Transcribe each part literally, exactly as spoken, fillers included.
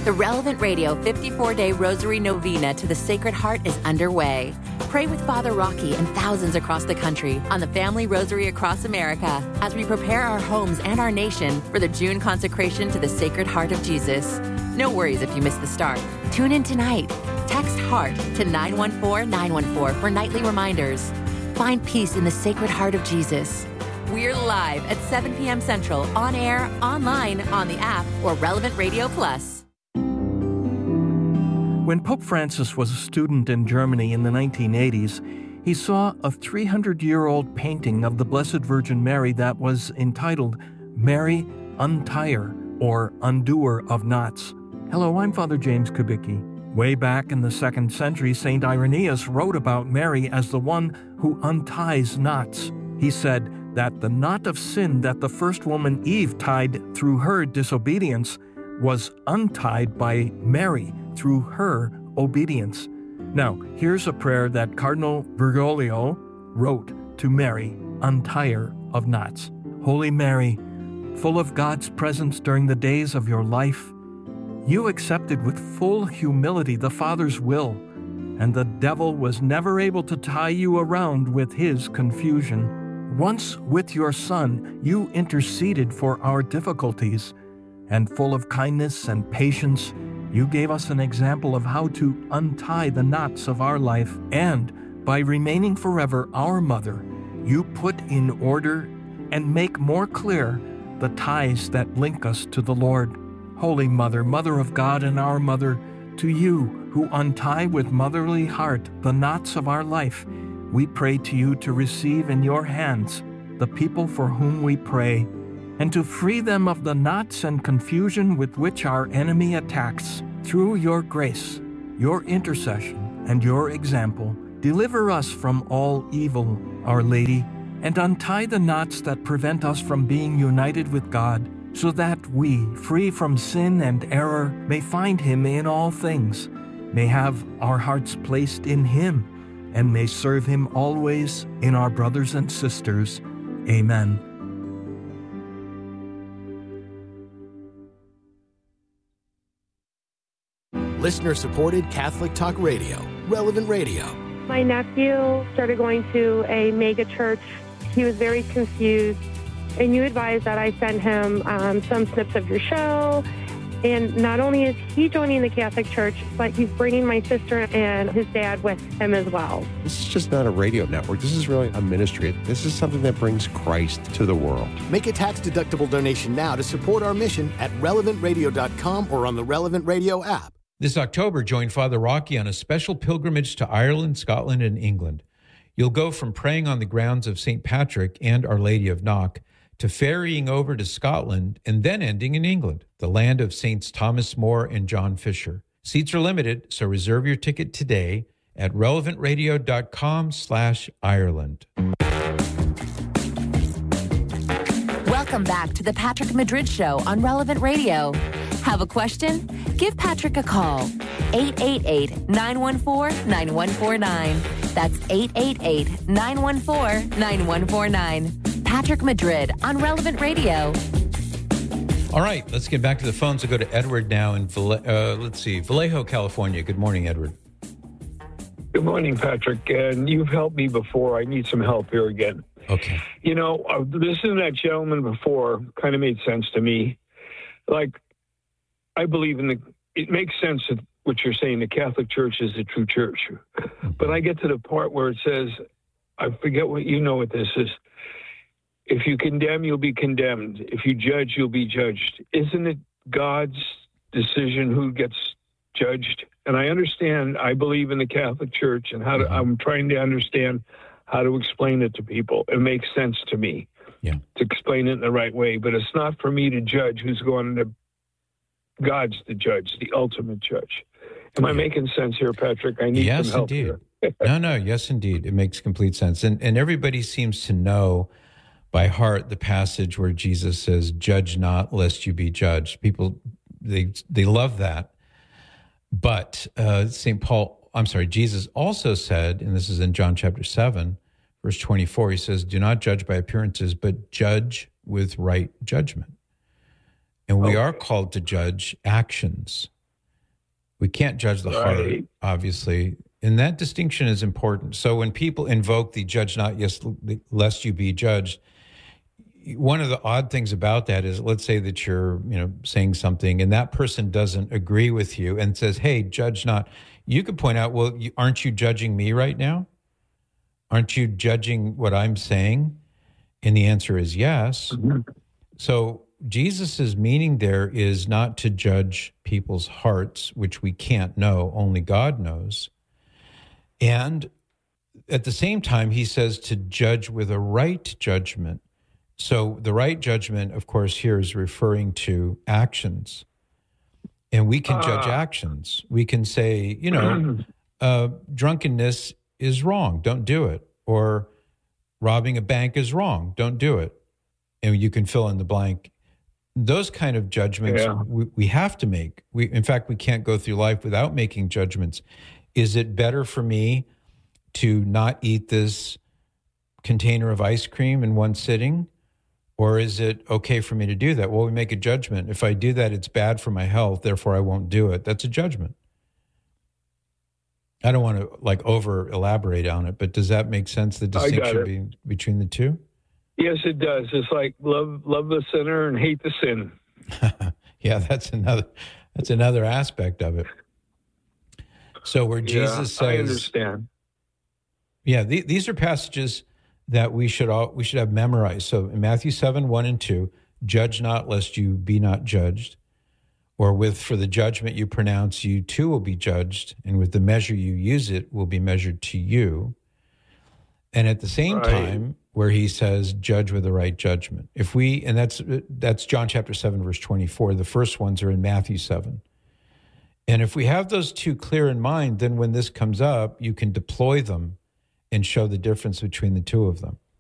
The Relevant Radio fifty-four day Rosary Novena to the Sacred Heart is underway. Pray with Father Rocky and thousands across the country on the Family Rosary across America as we prepare our homes and our nation for the June consecration to the Sacred Heart of Jesus. No worries if you miss the start. Tune in tonight. Text HEART to nine one four nine one four for nightly reminders. Find peace in the Sacred Heart of Jesus. We're live at seven p.m. Central, on air, online, on the app, or Relevant Radio Plus. When Pope Francis was a student in Germany in the nineteen eighties, he saw a three hundred year old painting of the Blessed Virgin Mary that was entitled Mary Untier, or Undoer of Knots. Hello, I'm Father James Kubicki. Way back in the second century, Saint Irenaeus wrote about Mary as the one who unties knots. He said that the knot of sin that the first woman Eve tied through her disobedience was untied by Mary through her obedience. Now, here's a prayer that Cardinal Bergoglio wrote to Mary, Untier of Knots. Holy Mary, full of God's presence during the days of your life, you accepted with full humility the Father's will, and the devil was never able to tie you around with his confusion. Once with your Son, you interceded for our difficulties, and full of kindness and patience, you gave us an example of how to untie the knots of our life, and by remaining forever our mother, you put in order and make more clear the ties that link us to the Lord. Holy Mother, Mother of God and our Mother, to you who untie with motherly heart the knots of our life, we pray to you to receive in your hands the people for whom we pray, and to free them of the knots and confusion with which our enemy attacks. Through your grace, your intercession, and your example, deliver us from all evil, Our Lady, and untie the knots that prevent us from being united with God, so that we, free from sin and error, may find Him in all things, may have our hearts placed in Him, and may serve Him always in our brothers and sisters. Amen. Listener-supported Catholic Talk Radio, Relevant Radio. My nephew started going to a mega church. He was very confused, and you advised that I send him um, some snips of your show. And not only is he joining the Catholic Church, but he's bringing my sister and his dad with him as well. This is just not a radio network. This is really a ministry. This is something that brings Christ to the world. Make a tax-deductible donation now to support our mission at relevant radio dot com or on the Relevant Radio app. This October, join Father Rocky on a special pilgrimage to Ireland, Scotland, and England. You'll go from praying on the grounds of Saint Patrick and Our Lady of Knock to ferrying over to Scotland and then ending in England, the land of Saints Thomas More and John Fisher. Seats are limited, so reserve your ticket today at relevant radio dot com slash Ireland. Welcome back to the Patrick Madrid Show on Relevant Radio. Have a question? Give Patrick a call. eight eight eight, nine one four, nine one four nine. That's eight eight eight, nine one four, nine one four nine. Patrick Madrid on Relevant Radio. All right, let's get back to the phones. We'll go to Edward now in, Valle- uh, let's see, Vallejo, California. Good morning, Edward. Good morning, Patrick. And you've helped me before. I need some help here again. Okay. You know, uh, listening to that gentleman before kind of made sense to me. Like, I believe in the, it makes sense that what you're saying, the Catholic Church is the true church. But I get to the part where it says, I forget what, you know what this is. If you condemn, you'll be condemned. If you judge, you'll be judged. Isn't it God's decision who gets judged? And I understand, I believe in the Catholic Church, and how to, I'm trying to understand how to explain it to people. It makes sense to me yeah. to explain it in the right way, but it's not for me to judge who's going to, God's the judge, the ultimate judge. Am I making sense here, Patrick? I need yes, some help indeed. here. no, no, yes, indeed. It makes complete sense. And and everybody seems to know by heart the passage where Jesus says, judge not lest you be judged. People, they they love that. But uh, Saint Paul, I'm sorry, Jesus also said, and this is in John chapter seven, verse twenty-four, he says, do not judge by appearances, but judge with right judgment. And we okay. are called to judge actions. We can't judge the heart, Right. obviously. And that distinction is important. So when people invoke the judge not yes, lest you be judged, one of the odd things about that is, let's say that you're, you know, saying something and that person doesn't agree with you and says, hey, judge not. You could point out, well, you, aren't you judging me right now? Aren't you judging what I'm saying? And the answer is yes. Mm-hmm. So Jesus's meaning there is not to judge people's hearts, which we can't know, only God knows. And at the same time, he says to judge with a right judgment. So the right judgment, of course, here is referring to actions. And we can judge Ah. actions. We can say, you know, uh, drunkenness is wrong, don't do it. Or robbing a bank is wrong, don't do it. And you can fill in the blank. Those kind of judgments Yeah. we, we have to make. We, in fact, we can't go through life without making judgments. Is it better for me to not eat this container of ice cream in one sitting? Or is it okay for me to do that? Well, we make a judgment. If I do that, it's bad for my health, therefore I won't do it. That's a judgment. I don't want to like over elaborate on it, but does that make sense, the I got distinction it. be, between the two? Yes, it does. It's like love love the sinner and hate the sin. Yeah, that's another that's another aspect of it. So where Jesus yeah, I says, understand. yeah, the, these are passages that we should all we should have memorized. So in Matthew seven, one and two, judge not lest you be not judged. Or with for the judgment you pronounce, you too will be judged, and with the measure you use it will be measured to you. And at the same Right. time, where he says, judge with the right judgment. If we, and that's that's John chapter seven, verse twenty-four. The first ones are in Matthew seven. And if we have those two clear in mind, then when this comes up, you can deploy them and show the difference between the two of them.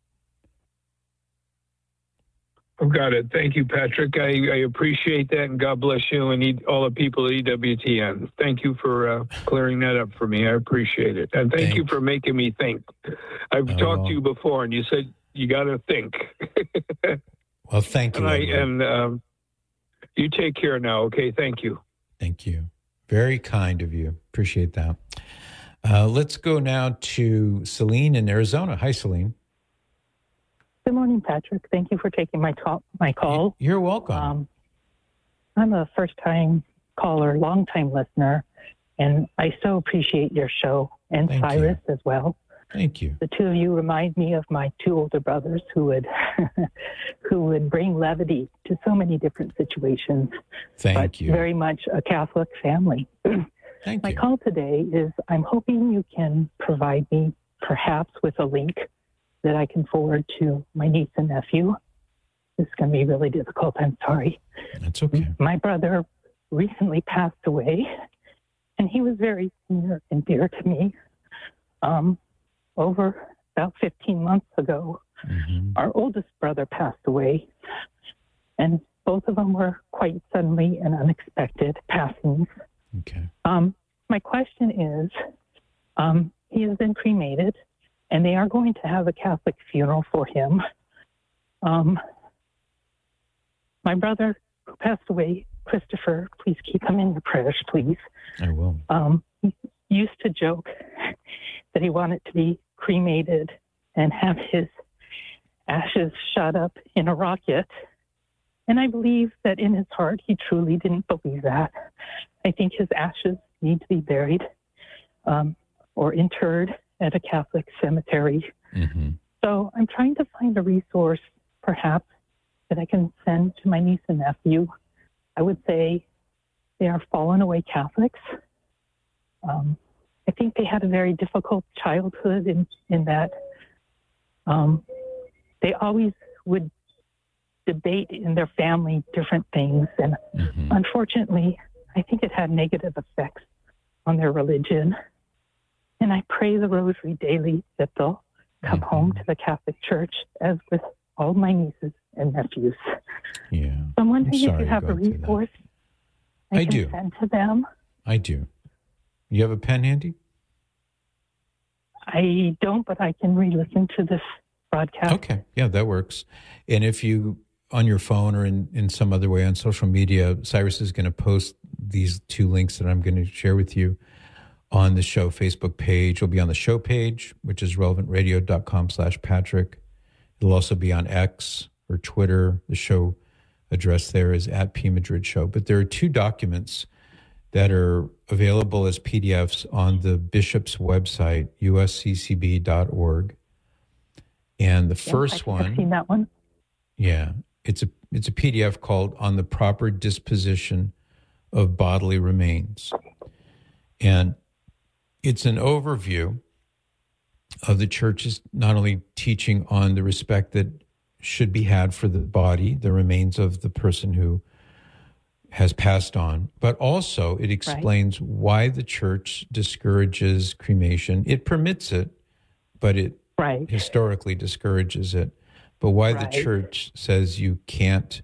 I've got it. Thank you, Patrick. I, I appreciate that, and God bless you and e- all the people at E W T N. Thank you for uh, clearing that up for me. I appreciate it. And thank Thank- you for making me think. I've Oh, talked well. to you before, and you said you got to think. Well, thank you. and I, Edward. and um, you take care now, okay? Thank you. Thank you. Very kind of you. Appreciate that. Uh, let's go now to Celine in Arizona. Hi, Celine. Good morning, Patrick. Thank you for taking my call. My call. You're welcome. Um, I'm a first-time caller, long-time listener, and I so appreciate your show, and Thank Cyrus as well. Thank you. The two of you remind me of my two older brothers who would who would bring levity to so many different situations. Thank but you. Very much a Catholic family. Thank My you. call today is I'm hoping you can provide me perhaps with a link that I can forward to my niece and nephew. This is going to be really difficult. I'm sorry. That's okay. My brother recently passed away, and he was very near and dear to me. Um, over about fifteen months ago, Mhm. our oldest brother passed away, and both of them were quite suddenly and unexpected passings. Okay. Um, my question is, um, he has been cremated, and they are going to have a Catholic funeral for him. Um, my brother who passed away, Christopher, please keep him in your prayers, please. I will. Um, he used to joke that he wanted to be cremated and have his ashes shot up in a rocket. And I believe that in his heart, he truly didn't believe that. I think his ashes need to be buried um, or interred at a Catholic cemetery. Mm-hmm. So I'm trying to find a resource, perhaps, that I can send to my niece and nephew. I would say they are fallen away Catholics. Um, I think they had a very difficult childhood in, in that um, they always would debate in their family different things. And Mm-hmm. unfortunately, I think it had negative effects on their religion. And I pray the rosary daily that they'll come Mhm. home to the Catholic Church, as with all my nieces and nephews. Yeah, So I'm wondering I'm if you sorry have a you're going through that. resource I, I can do. send to them. I do. You have a pen handy? I don't, but I can re-listen to this broadcast. Okay. Yeah, that works. And if you, on your phone or in, in some other way on social media, Cyrus is going to post these two links that I'm going to share with you on the show Facebook page. It'll be on the show page, which is relevantradio.com slash Patrick. It'll also be on X or Twitter. The show address there is at P Madrid Show. But there are two documents that are available as P D Fs on the bishop's website, U S C C B dot org. And the first yeah, one, I've seen that one. Yeah, it's a it's a P D F called "On the Proper Disposition of Bodily Remains," and it's an overview of the church's not only teaching on the respect that should be had for the body, the remains of the person who has passed on, but also it explains right. why the church discourages cremation. It permits it, but it right. historically discourages it. But why right. the church says you can't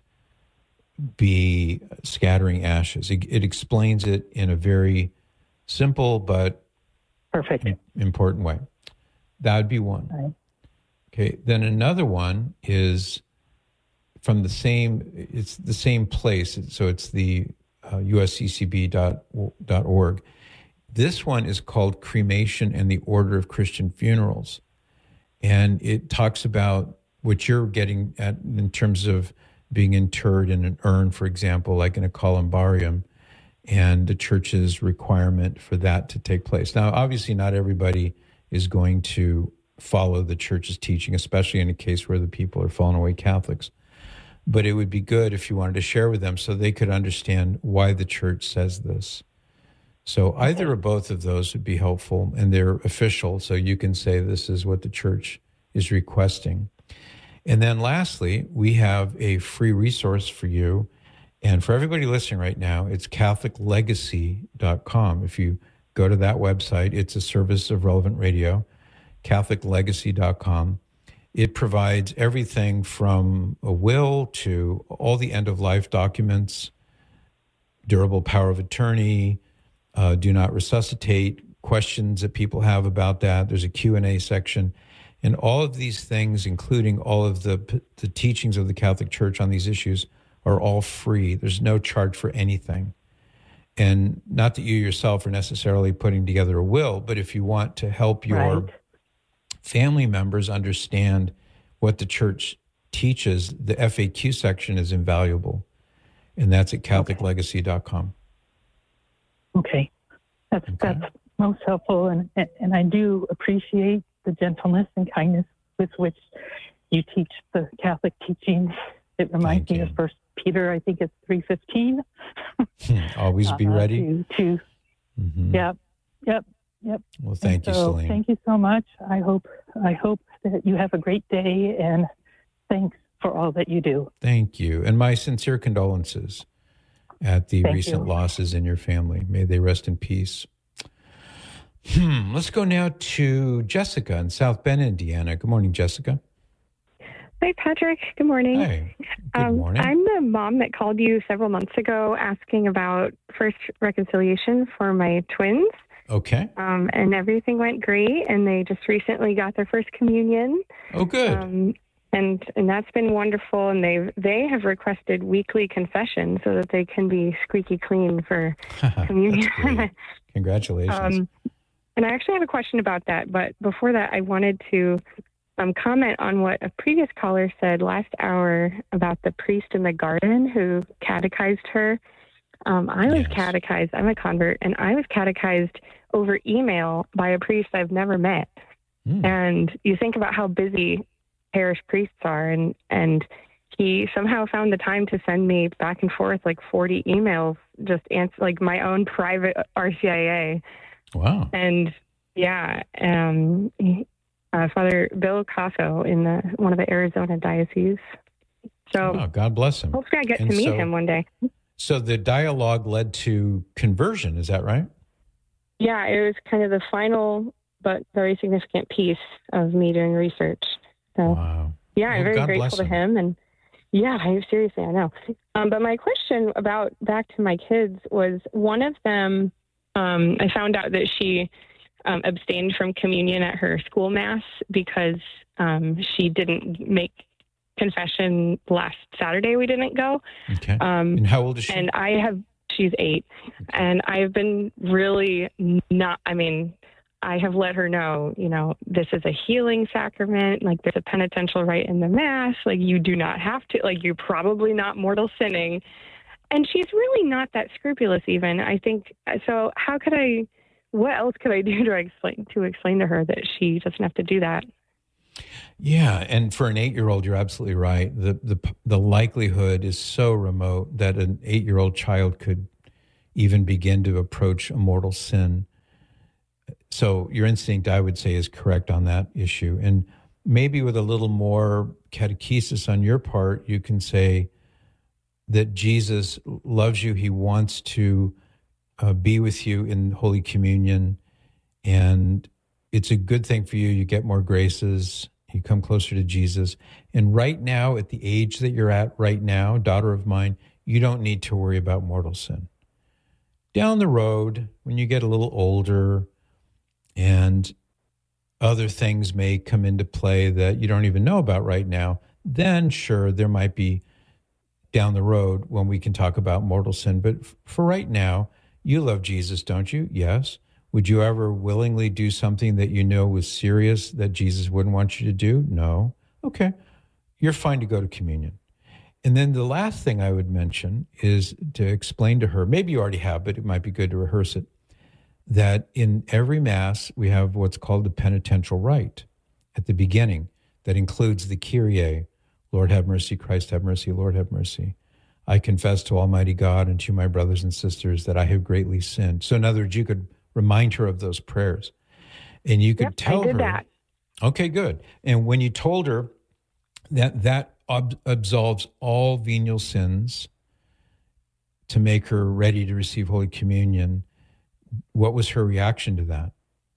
be scattering ashes. It, it explains it in a very simple but perfect important way. That would be one. Right. Okay. Then another one is from the same. It's the same place. So it's the uh, U S C C B dot org. This one is called "Cremation and the Order of Christian Funerals," and it talks about what you're getting at in terms of being interred in an urn, for example, like in a columbarium, and the church's requirement for that to take place. Now, obviously, not everybody is going to follow the church's teaching, especially in a case where the people are fallen away Catholics. But it would be good if you wanted to share with them so they could understand why the church says this. So either or both of those would be helpful, and they're official, so you can say this is what the church is requesting. And then lastly, we have a free resource for you. And for everybody listening right now, it's Catholic Legacy dot com. If you go to that website, it's a service of Relevant Radio, Catholic Legacy dot com. It provides everything from a will to all the end-of-life documents, durable power of attorney, uh, do not resuscitate, questions that people have about that. There's a Q and A section. And all of these things, including all of the the teachings of the Catholic Church on these issues, are all free. There's no charge for anything. And not that you yourself are necessarily putting together a will, but if you want to help your right. family members understand what the church teaches, the F A Q section is invaluable. And that's at Catholic Legacy dot com. Okay. That's, okay. that's most helpful. And, and I do appreciate the gentleness and kindness with which you teach the Catholic teachings. It reminds Thank me you. of First Peter, I think it's three fifteen. Always be ready. Uh, to, to mm-hmm. Yep, yep, yep. Well, thank and you, so, Celine. Thank you so much. I hope I hope that you have a great day, and thanks for all that you do. Thank you. And my sincere condolences at the thank recent you. losses in your family. May they rest in peace. Hmm. Let's go now to Jessica in South Bend, Indiana. Good morning, Jessica. Hi, Patrick. Good morning. Hey. Good um, morning. I'm the mom that called you several months ago asking about first reconciliation for my twins. Okay. Um, and everything went great, and they just recently got their first communion. Oh, good. Um, and and that's been wonderful. And they they have requested weekly confession so that they can be squeaky clean for communion. That's great. Congratulations. Um, and I actually have a question about that. But before that, I wanted to um, comment on what a previous caller said last hour about the priest in the garden who catechized her. Um, I was yes. catechized. I'm a convert, and I was catechized over email by a priest I've never met. Mm. And you think about how busy parish priests are, and, and he somehow found the time to send me back and forth like forty emails, just answer like my own private R C I A. Wow. And yeah, um, uh, Father Bill Casso in the, one of the Arizona dioceses. So oh, God bless him. Hopefully I get and to meet so, him one day. So the dialogue led to conversion, is that right? Yeah, it was kind of the final but very significant piece of me doing research. So, wow. Yeah, well, I'm very God grateful to him. him. And yeah, I seriously, I know. Um, but my question about back to my kids was one of them, um, I found out that she um, abstained from communion at her school mass because um, she didn't make confession last Saturday. We didn't go. Okay. Um, and how old is she? And I have, she's eight. And I've been really not, I mean, I have let her know, you know, this is a healing sacrament. Like, there's a penitential rite in the Mass. Like, you do not have to, like, you're probably not mortal sinning. And she's really not that scrupulous even, I think. So how could I, what else could I do to explain, to explain to her that she doesn't have to do that? Yeah, and for an eight-year-old, you're absolutely right. The the the likelihood is so remote that an eight-year-old child could even begin to approach a mortal sin. So your instinct, I would say, is correct on that issue. And maybe with a little more catechesis on your part, you can say that Jesus loves you. He wants to uh, be with you in Holy Communion, and it's a good thing for you. You get more graces. You come closer to Jesus. And right now, at the age that you're at right now, daughter of mine, you don't need to worry about mortal sin. Down the road, when you get a little older and other things may come into play that you don't even know about right now, then sure, there might be down the road when we can talk about mortal sin. But for right now, you love Jesus, don't you? Yes. Would you ever willingly do something that you know was serious that Jesus wouldn't want you to do? No. Okay. You're fine to go to communion. And then the last thing I would mention is to explain to her, maybe you already have, but it might be good to rehearse it, that in every Mass, we have what's called the penitential rite at the beginning that includes the Kyrie, Lord have mercy, Christ have mercy, Lord have mercy. I confess to Almighty God and to my brothers and sisters that I have greatly sinned. So in other words, you could remind her of those prayers. And you could yep, tell I did her. That. Okay, good. And when you told her that that ab- absolves all venial sins to make her ready to receive Holy Communion, what was her reaction to that?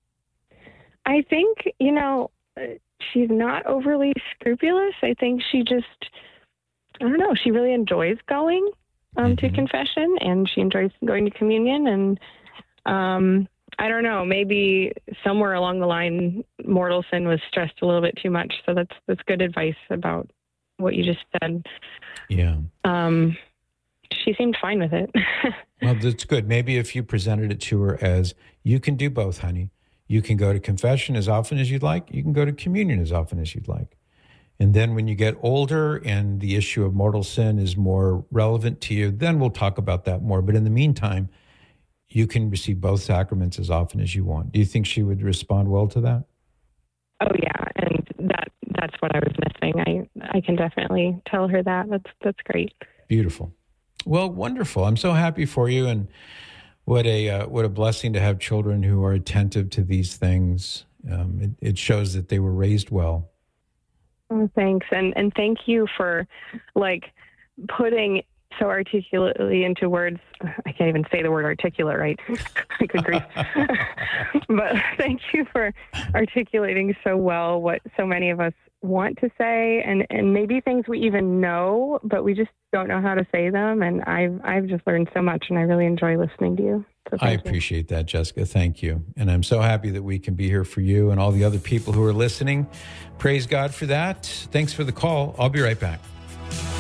I think, you know, she's not overly scrupulous. I think she just, I don't know, she really enjoys going um, mm-hmm. to confession, and she enjoys going to communion. And um, I don't know, maybe somewhere along the line, mortal sin was stressed a little bit too much. So that's that's good advice about what you just said. Yeah. Um, she seemed fine with it. Well, that's good. Maybe if you presented it to her as, you can do both, honey. You can go to confession as often as you'd like. You can go to communion as often as you'd like. And then when you get older and the issue of mortal sin is more relevant to you, then we'll talk about that more. But in the meantime, you can receive both sacraments as often as you want. Do you think she would respond well to that? Oh, yeah. And that that's what I was missing. I, I can definitely tell her that. That's, that's great. Beautiful. Well, wonderful. I'm so happy for you. And what a uh, what a blessing to have children who are attentive to these things. Um, it, it shows that they were raised well. Oh, thanks. And and thank you for, like, putting so articulately into words. I can't even say the word articulate, right? Good grief. But thank you for articulating so well what so many of us want to say, and, and maybe things we even know, but we just don't know how to say them. And I've, I've just learned so much, and I really enjoy listening to you. So I appreciate you. that, Jessica. Thank you. And I'm so happy that we can be here for you and all the other people who are listening. Praise God for that. Thanks for the call. I'll be right back.